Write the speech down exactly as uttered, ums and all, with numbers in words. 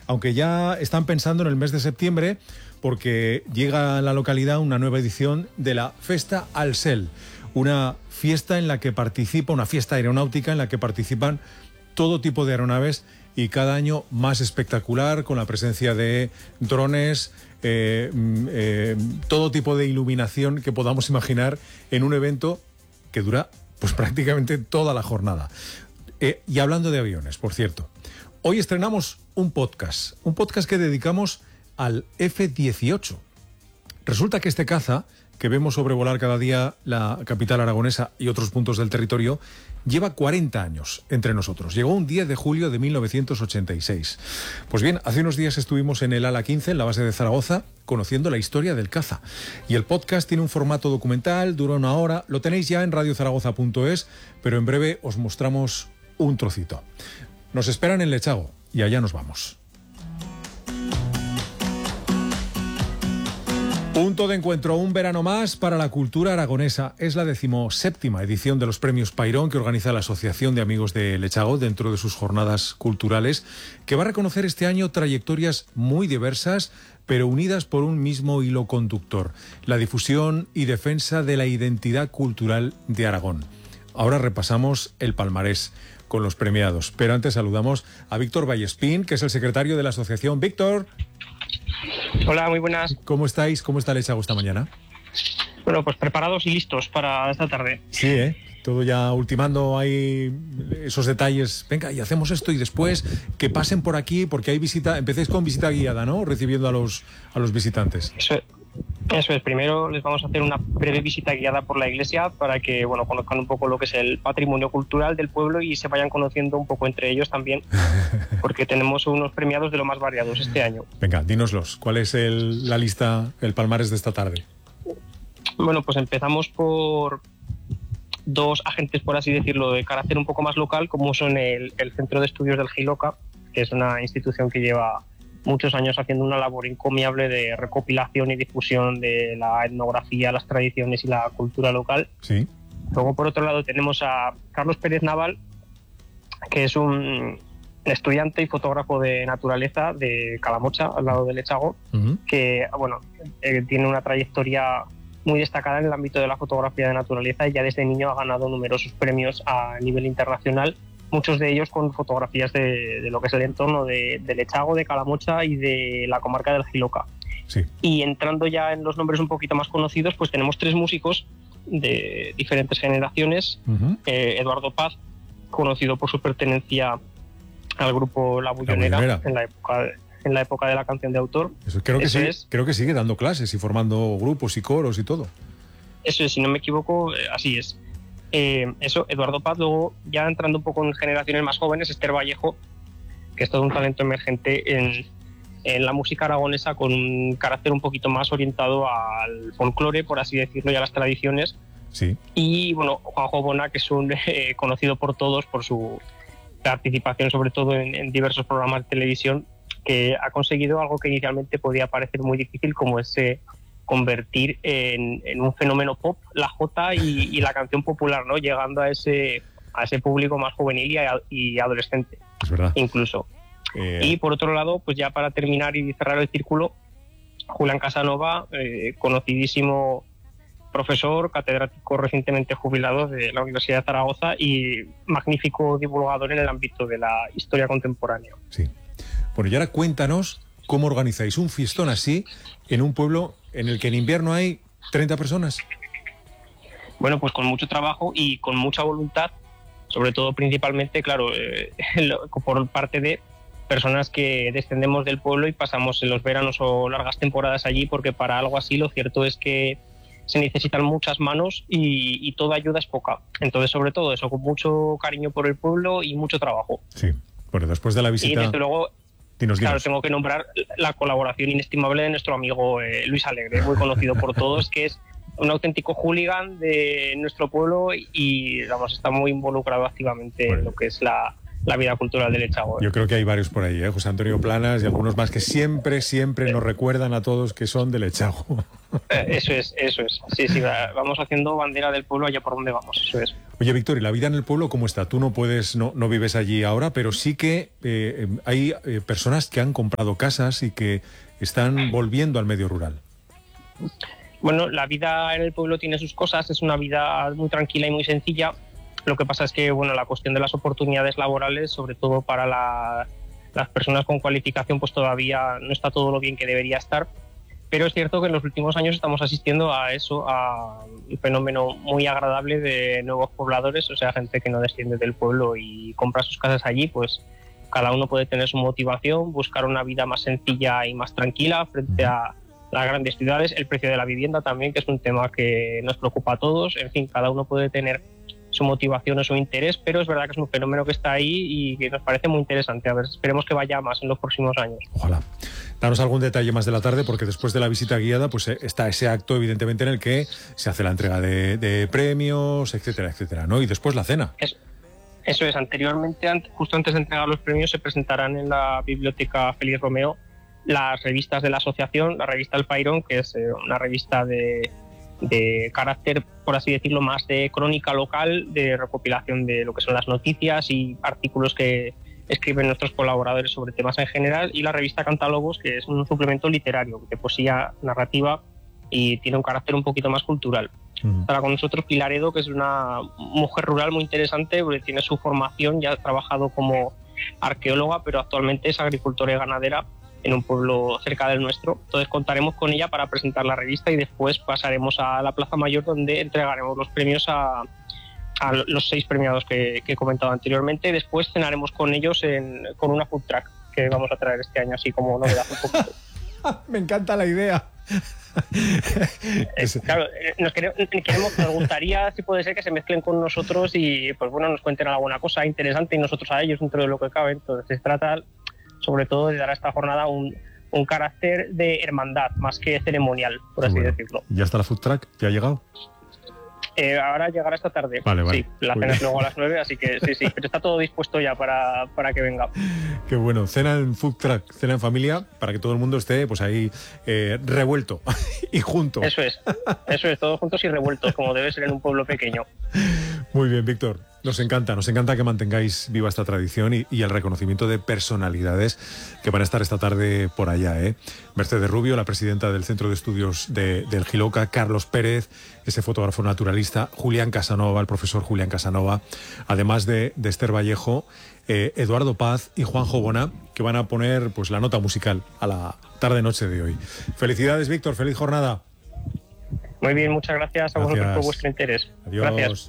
aunque ya están pensando en el mes de septiembre, porque llega a la localidad una nueva edición de la Festa al Cel, una fiesta en la que participa, una fiesta aeronáutica en la que participan todo tipo de aeronaves y cada año más espectacular, con la presencia de drones, eh, eh, todo tipo de iluminación que podamos imaginar en un evento que dura pues prácticamente toda la jornada. Eh, y hablando de aviones, por cierto, hoy estrenamos un podcast, un podcast que dedicamos al F dieciocho. Resulta que este caza, que vemos sobrevolar cada día la capital aragonesa y otros puntos del territorio, lleva cuarenta años entre nosotros. Llegó un diez de julio de mil novecientos ochenta y seis. Pues bien, hace unos días estuvimos en el ala quince, en la base de Zaragoza, conociendo la historia del caza. Y el podcast tiene un formato documental, dura una hora, lo tenéis ya en radio zaragoza punto es, pero en breve os mostramos un trocito. Nos esperan en Lechago y allá nos vamos. Punto de encuentro, un verano más para la cultura aragonesa. Es la decimoséptima edición de los Premios Pairón que organiza la Asociación de Amigos de Lechago dentro de sus jornadas culturales, que va a reconocer este año trayectorias muy diversas, pero unidas por un mismo hilo conductor: la difusión y defensa de la identidad cultural de Aragón. Ahora repasamos el palmarés con los premiados, pero antes saludamos a Víctor Vallespín, que es el secretario de la asociación. Víctor. Hola, muy buenas. ¿Cómo estáis? ¿Cómo está Lechago esta mañana? Bueno, pues preparados y listos para esta tarde. Sí, ¿eh? Todo ya ultimando ahí esos detalles. Venga, y hacemos esto y después que pasen por aquí, porque hay visita. Empecéis con visita guiada, ¿no? Recibiendo a los, a los visitantes. Eso, eso es. Primero les vamos a hacer una breve visita guiada por la iglesia para que, bueno, conozcan un poco lo que es el patrimonio cultural del pueblo y se vayan conociendo un poco entre ellos también, porque tenemos unos premiados de lo más variados este año. Venga, dínoslos. ¿Cuál es el, la lista, el palmarés de esta tarde? Bueno, pues empezamos por dos agentes, por así decirlo, de carácter un poco más local, como son el, el Centro de Estudios del Giloca, que es una institución que lleva muchos años haciendo una labor encomiable de recopilación y difusión de la etnografía, las tradiciones y la cultura local. Sí. Luego, por otro lado, tenemos a Carlos Pérez Naval, que es un estudiante y fotógrafo de naturaleza de Calamocha, al lado de Lechago, uh-huh. que bueno, eh, tiene una trayectoria muy destacada en el ámbito de la fotografía de naturaleza y ya desde niño ha ganado numerosos premios a nivel internacional, muchos de ellos con fotografías de, de lo que es el entorno de, de Lechago, de Calamocha y de la comarca del Giloca. Sí. Y entrando ya en los nombres un poquito más conocidos, pues tenemos tres músicos de diferentes generaciones. Uh-huh. eh, Eduardo Paz, conocido por su pertenencia al grupo La Bullonera, La Bullonera. en la época de, en la época de la canción de autor. Eso, creo, que Eso sí, es. creo que sigue dando clases y formando grupos y coros y todo. Eso es, si no me equivoco, eh, así es. Eh, eso, Eduardo Paz. Luego, ya entrando un poco en generaciones más jóvenes, Esther Vallejo, que es todo un talento emergente en, en la música aragonesa, con un carácter un poquito más orientado al folclore, por así decirlo, y a las tradiciones. Sí. Y bueno, Juanjo Bona, que es un eh, conocido por todos por su participación, sobre todo en, en diversos programas de televisión, que ha conseguido algo que inicialmente podía parecer muy difícil, como es eh, convertir en, en un fenómeno pop la jota y, y la canción popular, ¿no? Llegando a ese a ese público más juvenil y, a, y adolescente, es verdad. Incluso. Eh... Y por otro lado, pues ya para terminar y cerrar el círculo, Julián Casanova, eh, conocidísimo profesor, catedrático recientemente jubilado de la Universidad de Zaragoza y magnífico divulgador en el ámbito de la historia contemporánea. Sí. Bueno, y ahora cuéntanos cómo organizáis un fiestón así en un pueblo en el que en invierno hay treinta personas. Bueno, pues con mucho trabajo y con mucha voluntad, sobre todo principalmente, claro, eh, por parte de personas que descendemos del pueblo y pasamos en los veranos o largas temporadas allí, porque para algo así lo cierto es que se necesitan muchas manos y, y toda ayuda es poca. Entonces, sobre todo eso, con mucho cariño por el pueblo y mucho trabajo. Sí, bueno, después de la visita... Y desde luego, dinos, claro, dinos. tengo que nombrar la colaboración inestimable de nuestro amigo eh, Luis Alegre, muy conocido por todos, que es un auténtico hooligan de nuestro pueblo y, vamos, está muy involucrado activamente bueno. en lo que es la, la vida cultural del Lechago. Yo creo que hay varios por ahí, ¿eh? José Antonio Planas y algunos más que siempre, siempre nos recuerdan a todos que son del Lechago. Eh, eso es, eso es. Sí, sí, vamos haciendo bandera del pueblo allá por donde vamos, eso es. Oye, Víctor, ¿y la vida en el pueblo cómo está? Tú no puedes, no, no vives allí ahora, pero sí que eh, hay eh, personas que han comprado casas y que están volviendo al medio rural. Bueno, la vida en el pueblo tiene sus cosas, es una vida muy tranquila y muy sencilla. Lo que pasa es que, bueno, la cuestión de las oportunidades laborales, sobre todo para la, las personas con cualificación, pues todavía no está todo lo bien que debería estar. Pero es cierto que en los últimos años estamos asistiendo a eso, a un fenómeno muy agradable de nuevos pobladores, o sea, gente que no desciende del pueblo y compra sus casas allí, pues cada uno puede tener su motivación, buscar una vida más sencilla y más tranquila frente a las grandes ciudades, el precio de la vivienda también, que es un tema que nos preocupa a todos. En fin, cada uno puede tener su motivación o su interés, pero es verdad que es un fenómeno que está ahí y que nos parece muy interesante. A ver, esperemos que vaya más en los próximos años. Ojalá. Danos algún detalle más de la tarde, porque después de la visita guiada pues está ese acto, evidentemente, en el que se hace la entrega de, de premios, etcétera, etcétera, ¿no? Y después la cena. Es, eso es. Anteriormente, justo antes de entregar los premios, se presentarán en la Biblioteca Félix Romeo las revistas de la asociación, la revista El Pairón, que es una revista de de carácter, por así decirlo, más de crónica local, de recopilación de lo que son las noticias y artículos que escriben nuestros colaboradores sobre temas en general, y la revista Cantálogos, que es un suplemento literario de poesía narrativa y tiene un carácter un poquito más cultural. Uh-huh. Estará con nosotros Pilar Edo, que es una mujer rural muy interesante, porque tiene su formación, ya ha trabajado como arqueóloga, pero actualmente es agricultora y ganadera en un pueblo cerca del nuestro. Entonces contaremos con ella para presentar la revista y después pasaremos a la Plaza Mayor, donde entregaremos los premios a, a los seis premiados que, que he comentado anteriormente. Después cenaremos con ellos en, con una food truck que vamos a traer este año, así como novedad un poquito. Me encanta la idea. Eh, claro, nos queremos, queremos, nos gustaría, si puede ser, que se mezclen con nosotros y pues bueno, nos cuenten alguna cosa interesante y nosotros a ellos dentro de lo que cabe. Entonces se trata sobre todo de dar a esta jornada un, un carácter de hermandad, más que ceremonial, por así bueno, decirlo. ¿Ya está la food truck? ¿Ya ha llegado? Eh, ahora llegará esta tarde. Vale, vale. Sí, la cena es luego a las nueve, así que sí, sí, pero está todo dispuesto ya para, para que venga. Qué bueno. Cena en food truck, cena en familia, para que todo el mundo esté pues ahí eh, revuelto y junto. Eso es, eso es, todos juntos y revueltos, como debe ser en un pueblo pequeño. Muy bien, Víctor. Nos encanta, nos encanta que mantengáis viva esta tradición y, y el reconocimiento de personalidades que van a estar esta tarde por allá, ¿eh? Mercedes Rubio, la presidenta del Centro de Estudios de, del Giloca, Carlos Pérez, ese fotógrafo naturalista, Julián Casanova, el profesor Julián Casanova, además de, de Esther Vallejo, eh, Eduardo Paz y Juanjo Bona, que van a poner pues la nota musical a la tarde-noche de hoy. Felicidades, Víctor, feliz jornada. Muy bien, muchas gracias a gracias. vosotros por vuestro interés. Adiós. Gracias.